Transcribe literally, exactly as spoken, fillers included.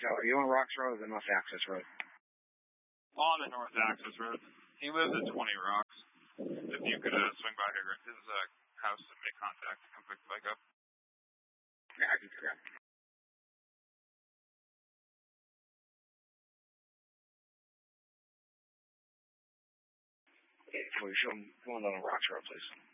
So are you on Rocks Road or the North Access Road? On the North Access Road. He lives at twenty Rocks. If you could uh, swing by here, his uh, house and make contact and come pick the bike up. Yeah, I can do that. Okay, before you show him, go on down Rocks Road, please.